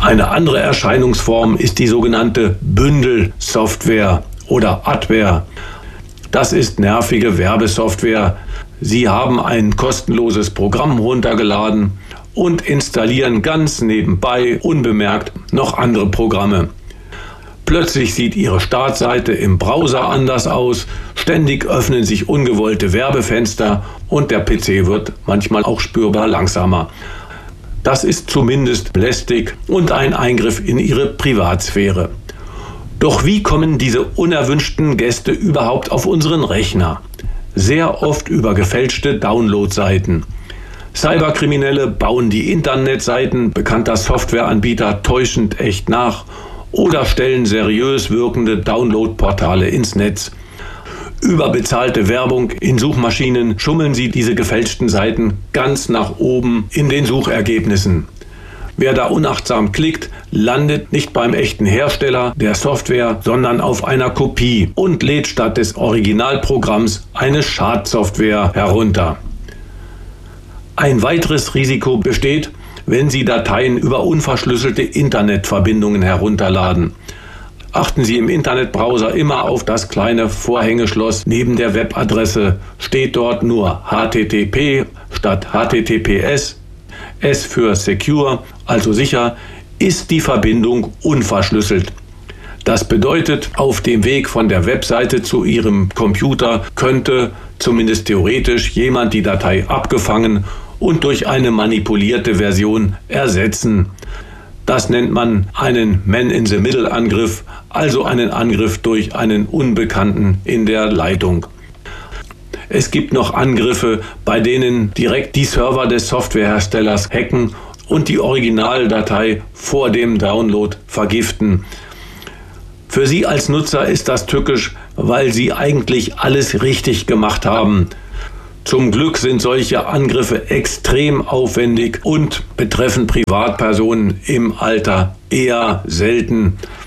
Eine andere Erscheinungsform ist die sogenannte Bündelsoftware oder Adware. Das ist nervige Werbesoftware. Sie haben ein kostenloses Programm runtergeladen und installieren ganz nebenbei unbemerkt noch andere Programme. Plötzlich sieht Ihre Startseite im Browser anders aus, ständig öffnen sich ungewollte Werbefenster und der PC wird manchmal auch spürbar langsamer. Das ist zumindest lästig und ein Eingriff in Ihre Privatsphäre. Doch wie kommen diese unerwünschten Gäste überhaupt auf unseren Rechner? Sehr oft über gefälschte Downloadseiten. Cyberkriminelle bauen die Internetseiten bekannter Softwareanbieter täuschend echt nach oder stellen seriös wirkende Downloadportale ins Netz. Über bezahlte Werbung in Suchmaschinen schummeln sie diese gefälschten Seiten ganz nach oben in den Suchergebnissen. Wer da unachtsam klickt, landet nicht beim echten Hersteller der Software, sondern auf einer Kopie und lädt statt des Originalprogramms eine Schadsoftware herunter. Ein weiteres Risiko besteht, wenn Sie Dateien über unverschlüsselte Internetverbindungen herunterladen. Achten Sie im Internetbrowser immer auf das kleine Vorhängeschloss neben der Webadresse. Steht dort nur HTTP statt HTTPS, S für Secure, also sicher, ist die Verbindung unverschlüsselt. Das bedeutet, auf dem Weg von der Webseite zu Ihrem Computer könnte zumindest theoretisch jemand die Datei abgefangen und durch eine manipulierte Version ersetzen. Das nennt man einen Man-in-the-Middle-Angriff, also einen Angriff durch einen Unbekannten in der Leitung. Es gibt noch Angriffe, bei denen direkt die Server des Softwareherstellers hacken und die Originaldatei vor dem Download vergiften. Für Sie als Nutzer ist das tückisch, weil Sie eigentlich alles richtig gemacht haben. Zum Glück sind solche Angriffe extrem aufwendig und betreffen Privatpersonen im Alter eher selten.